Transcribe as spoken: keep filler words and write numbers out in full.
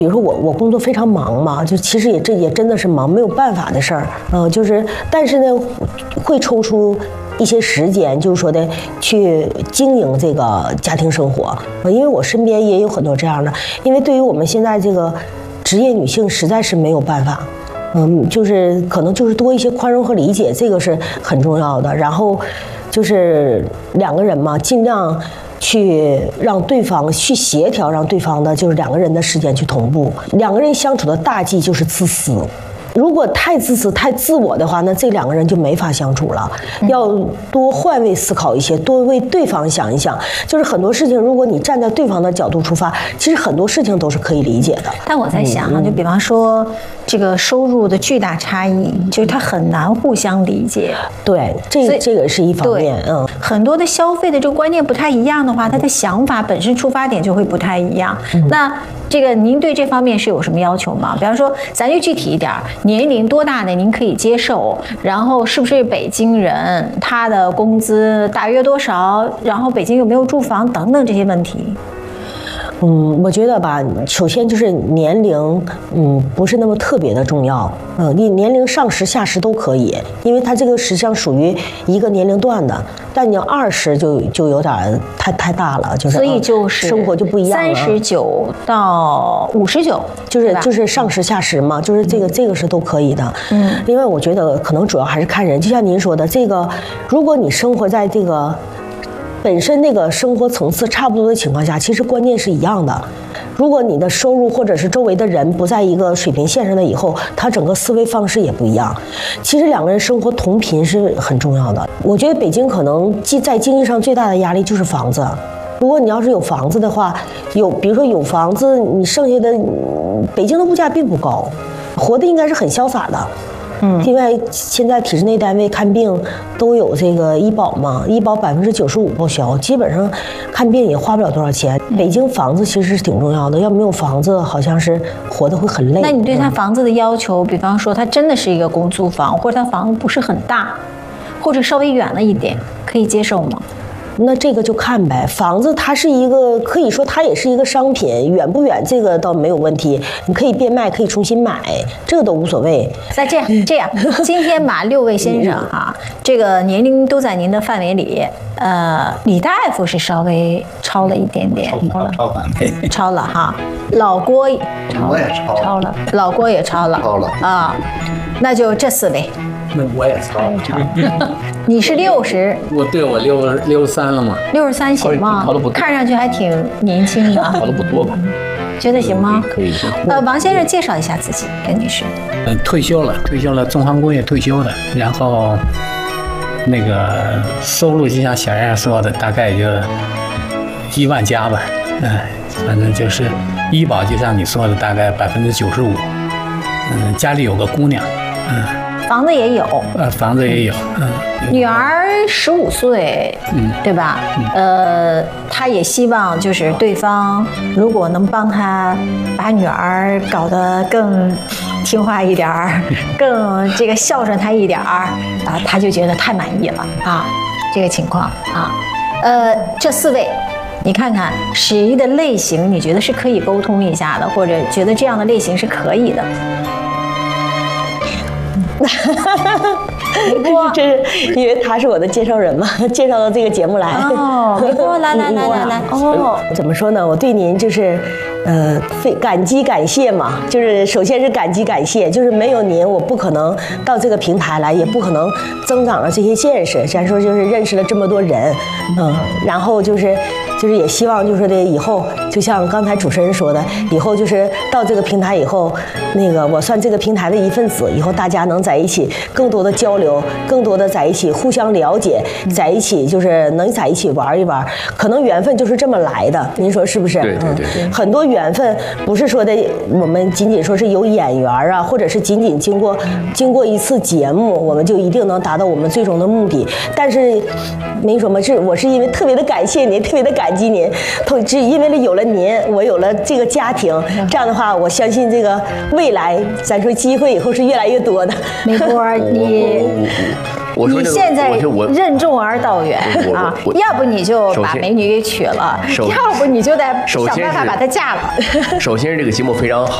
比如说我我工作非常忙嘛，就其实也这也真的是忙，没有办法的事儿，嗯、呃，就是但是呢，会抽出一些时间，就是说的去经营这个家庭生活，呃，因为我身边也有很多这样的，因为对于我们现在这个职业女性，实在是没有办法，嗯，就是可能就是多一些宽容和理解，这个是很重要的。然后就是两个人嘛，尽量去让对方去协调，让对方的就是两个人的时间去同步。两个人相处的大忌就是自私，如果太自私、太自我的话，那这两个人就没法相处了。要多换位思考一些，多为对方想一想。就是很多事情，如果你站在对方的角度出发，其实很多事情都是可以理解的。 但我在想啊，就比方说这个收入的巨大差异，就是他很难互相理解。 对，这这个是一方面。嗯， 很多的消费的这个观念不太一样的话，他的想法本身出发点就会不太一样。嗯、那这个您对这方面是有什么要求吗？比方说，咱就具体一点，年龄多大的您可以接受？然后是不是北京人？他的工资大约多少？然后北京有没有住房等等这些问题？ 嗯，我觉得吧，首先就是年龄，嗯，不是那么特别的重要。嗯，你年龄上十下十都可以，因为它这个实际上属于一个年龄段的。但你要二十就就有点太太大了，就是所以就是生活就不一样了。 三十九到五十九， 就是就是上十下十嘛，就是这个这个是都可以的。嗯，另外我觉得可能主要还是看人，就像您说的，这个如果你生活在这个本身那个生活层次差不多的情况下，其实观念是一样的。如果你的收入或者是周围的人不在一个水平线上的以后，他整个思维方式也不一样。其实两个人生活同频是很重要的。我觉得北京可能在经济上最大的压力就是房子。如果你要是有房子的话，有比如说有房子，你剩下的北京的物价并不高，活的应该是很潇洒的。嗯，另外现在体制内单位看病都有这个医保嘛，医保百分之九十五报销，基本上看病也花不了多少钱。北京房子其实是挺重要的，要没有房子，好像是活得会很累。 那你对他房子的要求，比方说他真的是一个公租房，或者他房子不是很大，或者稍微远了一点，可以接受吗？ 那这个就看呗，房子它是一个，可以说它也是一个商品，远不远这个倒没有问题，你可以变卖，可以重新买，这个都无所谓。 那这样这样，今天把六位先生啊，这个年龄都在您的范围里，呃，李大夫是稍微超了一点点， 超了，超范围， 超了哈。老郭， 我也超超了，老郭也超了， 超了啊，那就这四位。 那我也超了， 你是六十， 我对我六六十三了嘛？ 六十三行吗？看上去还挺年轻的， 跑的不多吧？ 觉得行吗？ 可以。 呃，王先生介绍一下自己，跟女士。 嗯，退休了，退休了，中航工业退休的，然后那个收入就像小燕说的，大概就一万加吧。嗯，反正就是医保，就像你说的，大概百分之九十五。嗯，家里有个姑娘，嗯。 房子也有， 呃，房子也有，嗯， 女儿十五岁，嗯，对吧？嗯、呃，他也希望就是对方如果能帮他把女儿搞得更听话一点儿，更这个孝顺他一点儿啊，他就觉得太满意了啊，这个情况啊，呃，这四位。你看看谁的类型，你觉得是可以沟通一下的，或者觉得这样的类型是可以的？ 梅波，这是因为他是我的介绍人嘛，介绍到这个节目来。 哦，梅波，来来来来来，哦， 怎么说呢？我对您就是，呃，非感激感谢嘛。就是首先是感激感谢，就是没有您，我不可能到这个平台来，也不可能增长了这些见识。咱说就是认识了这么多人，嗯，然后就是。就是也希望就是的以后，就像刚才主持人说的，以后就是到这个平台以后，那个我算这个平台的一份子，以后大家能在一起更多的交流，更多的在一起互相了解，在一起就是能在一起玩一玩，可能缘分就是这么来的，您说是不是？ 对对对对。 嗯，很多缘分不是说的我们仅仅说是有眼缘啊，或者是仅仅经过经过一次节目，我们就一定能达到我们最终的目的。但是您说嘛，是我是因为特别的感谢您，特别的感。感激您，只因为了有了您，我有了这个家庭，这样的话，我相信这个未来，咱说机会以后是越来越多的。 梅波，你我我说这个你现在我就我任重而道远我啊我， 要不你就首先把美女给娶了， 首要不你就得首先是想办法把她嫁了。 首先是这个节目非常好。